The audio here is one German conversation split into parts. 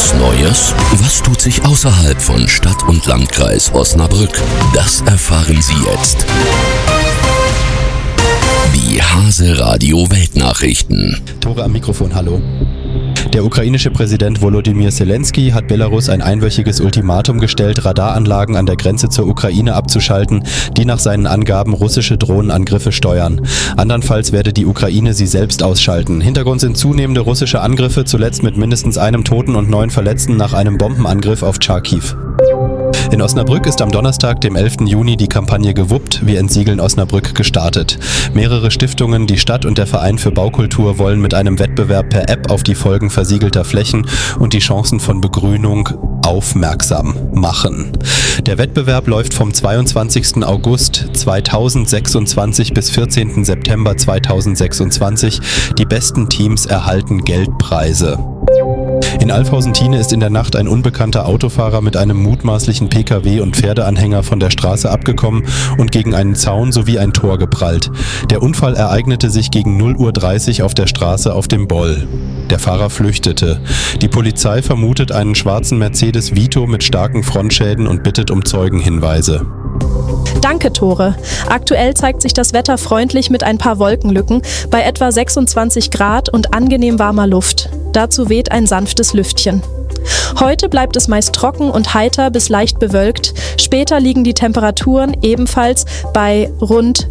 Was Neues? Was tut sich außerhalb von Stadt und Landkreis Osnabrück? Das erfahren Sie jetzt. Die Hase Radio Weltnachrichten. Tore am Mikrofon, hallo. Der ukrainische Präsident Volodymyr Zelensky hat Belarus ein einwöchiges Ultimatum gestellt, Radaranlagen an der Grenze zur Ukraine abzuschalten, die nach seinen Angaben russische Drohnenangriffe steuern. Andernfalls werde die Ukraine sie selbst ausschalten. Hintergrund sind zunehmende russische Angriffe, zuletzt mit mindestens einem Toten und 9 Verletzten nach einem Bombenangriff auf Charkiw. In Osnabrück ist am Donnerstag, dem 11. Juni, die Kampagne Gewuppt, wir entsiegeln Osnabrück gestartet. Mehrere Stiftungen, die Stadt und der Verein für Baukultur wollen mit einem Wettbewerb per App auf die Folgen versiegelter Flächen und die Chancen von Begrünung aufmerksam machen. Der Wettbewerb läuft vom 22. August 2026 bis 14. September 2026. Die besten Teams erhalten Geldpreise. In Alfhausen-Thiene ist in der Nacht ein unbekannter Autofahrer mit einem mutmaßlichen Pkw und Pferdeanhänger von der Straße abgekommen und gegen einen Zaun sowie ein Tor geprallt. Der Unfall ereignete sich gegen 0:30 Uhr auf der Straße auf dem Boll. Der Fahrer flüchtete. Die Polizei vermutet einen schwarzen Mercedes Vito mit starken Frontschäden und bittet um Zeugenhinweise. Danke, Tore. Aktuell zeigt sich das Wetter freundlich mit ein paar Wolkenlücken bei etwa 26 Grad und angenehm warmer Luft. Dazu weht ein sanftes Lüftchen. Heute bleibt es meist trocken und heiter bis leicht bewölkt. Später liegen die Temperaturen ebenfalls bei rund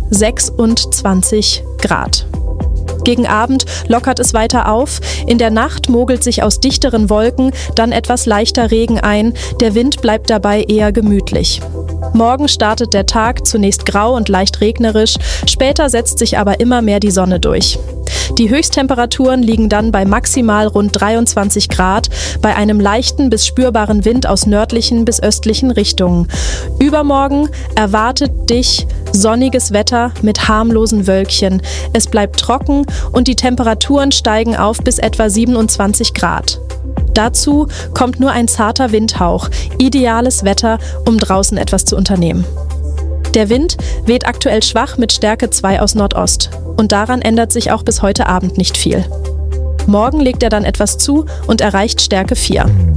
26 Grad. Gegen Abend lockert es weiter auf. In der Nacht mogelt sich aus dichteren Wolken dann etwas leichter Regen ein. Der Wind bleibt dabei eher gemütlich. Morgen startet der Tag zunächst grau und leicht regnerisch, später setzt sich aber immer mehr die Sonne durch. Die Höchsttemperaturen liegen dann bei maximal rund 23 Grad, bei einem leichten bis spürbaren Wind aus nördlichen bis östlichen Richtungen. Übermorgen erwartet dich sonniges Wetter mit harmlosen Wölkchen. Es bleibt trocken und die Temperaturen steigen auf bis etwa 27 Grad. Dazu kommt nur ein zarter Windhauch, ideales Wetter, um draußen etwas zu unternehmen. Der Wind weht aktuell schwach mit Stärke 2 aus Nordost. Und daran ändert sich auch bis heute Abend nicht viel. Morgen legt er dann etwas zu und erreicht Stärke 4.